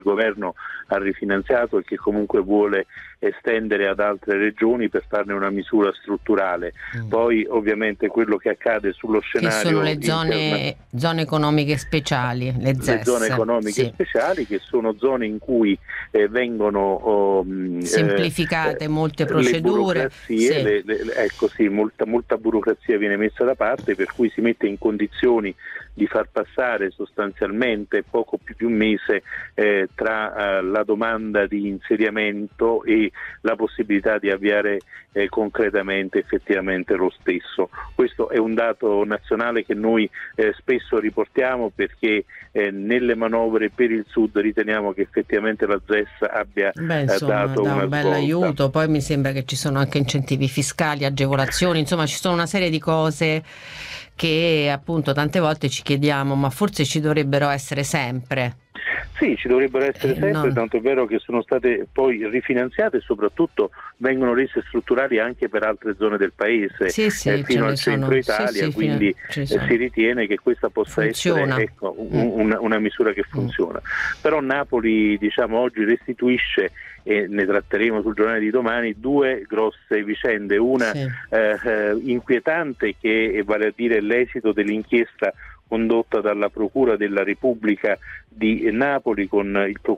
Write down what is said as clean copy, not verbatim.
governo ha rifinanziato e che comunque vuole estendere ad altre regioni per farne una misura strutturale. Poi ovviamente quello che accade sullo scenario, che sono le zone economiche speciali, le ZES, le zone economiche speciali, che sono zone in cui vengono semplificate molte procedure, le burocrazie, molta burocrazia viene messa da parte, per cui si mette in condizioni di far passare sostanzialmente poco più di un mese tra la domanda di insediamento e la possibilità di avviare concretamente effettivamente lo stesso. Questo è un dato nazionale che noi spesso riportiamo, perché nelle manovre per il Sud riteniamo che effettivamente la ZES abbia dato una un bel svolta. aiuto. Poi mi sembra che ci sono anche incentivi fiscali, agevolazioni, insomma ci sono una serie di cose che appunto tante volte ci chiediamo, ma forse ci dovrebbero essere sempre. Sì, ci dovrebbero essere sempre, tanto è vero che sono state poi rifinanziate e soprattutto vengono rese strutturali anche per altre zone del paese, fino al centro Italia, quindi si ritiene che questa possa essere una misura che funziona. Però Napoli, diciamo, oggi restituisce, e ne tratteremo sul giornale di domani, due grosse vicende, una inquietante, che vale a dire l'esito dell'inchiesta condotta dalla Procura della Repubblica di Napoli con il